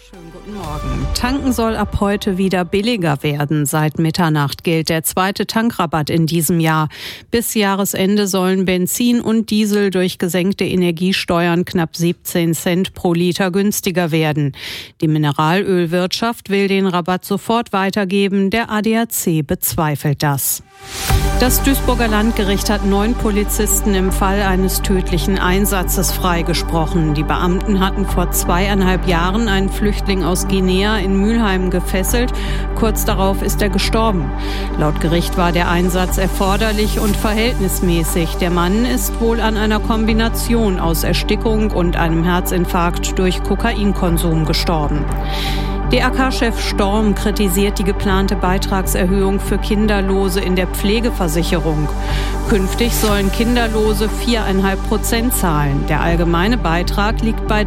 Schönen guten Morgen. Tanken soll ab heute wieder billiger werden. Seit Mitternacht gilt der zweite Tankrabatt in diesem Jahr. Bis Jahresende sollen Benzin und Diesel durch gesenkte Energiesteuern knapp 17 Cent pro Liter günstiger werden. Die Mineralölwirtschaft will den Rabatt sofort weitergeben. Der ADAC bezweifelt das. Das Duisburger Landgericht hat 9 Polizisten im Fall eines tödlichen Einsatzes freigesprochen. Die Beamten hatten vor 2,5 Jahren einen Flüchtling aus Guinea in Mülheim gefesselt. Kurz darauf ist er gestorben. Laut Gericht war der Einsatz erforderlich und verhältnismäßig. Der Mann ist wohl an einer Kombination aus Erstickung und einem Herzinfarkt durch Kokainkonsum gestorben. DRK-Chef Storm kritisiert die geplante Beitragserhöhung für Kinderlose in der Pflegeversicherung. Künftig sollen Kinderlose 4,5% zahlen. Der allgemeine Beitrag liegt bei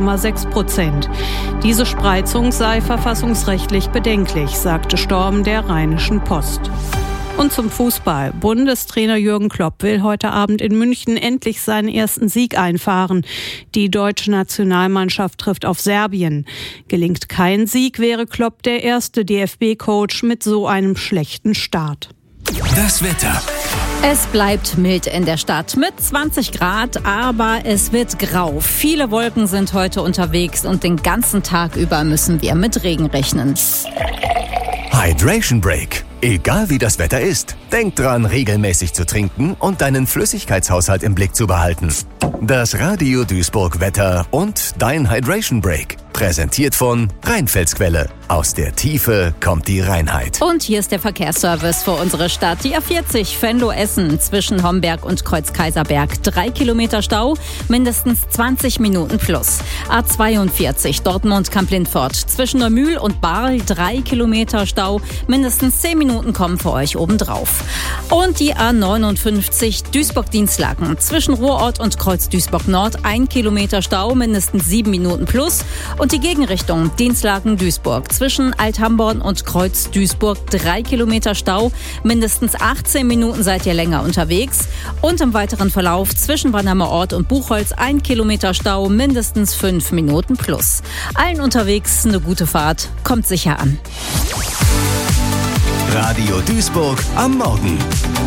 3,6%. Diese Spreizung sei verfassungsrechtlich bedenklich, sagte Storm der Rheinischen Post. Und zum Fußball. Bundestrainer Jürgen Klopp will heute Abend in München endlich seinen ersten Sieg einfahren. Die deutsche Nationalmannschaft trifft auf Serbien. Gelingt kein Sieg, wäre Klopp der erste DFB-Coach mit so einem schlechten Start. Das Wetter. Es bleibt mild in der Stadt mit 20 Grad, aber es wird grau. Viele Wolken sind heute unterwegs und den ganzen Tag über müssen wir mit Regen rechnen. Hydration Break. Egal wie das Wetter ist, denk dran, regelmäßig zu trinken und deinen Flüssigkeitshaushalt im Blick zu behalten. Das Radio Duisburg Wetter und dein Hydration Break. Präsentiert von Rheinfelsquelle. Aus der Tiefe kommt die Reinheit. Und hier ist der Verkehrsservice für unsere Stadt. Die A40 Venlo-Essen zwischen Homberg und Kreuz-Kaiserberg. 3 Kilometer Stau, mindestens 20 Minuten plus. A42 Dortmund-Kamp-Lindfort zwischen Neumühl und Barl. 3 Kilometer Stau, mindestens 10 Minuten kommen für euch obendrauf. Und die A59 Duisburg-Dienstlaken zwischen Ruhrort und Kreuz Duisburg-Nord. 1 Kilometer Stau, mindestens 7 Minuten plus. Und die Gegenrichtung Dienstlaken-Duisburg zwischen Althamborn und Kreuz Duisburg 3 Kilometer Stau, mindestens 18 Minuten seid ihr länger unterwegs. Und im weiteren Verlauf zwischen Bannheimer Ort und Buchholz 1 Kilometer Stau, mindestens 5 Minuten plus. Allen unterwegs eine gute Fahrt, kommt sicher an. Radio Duisburg am Morgen.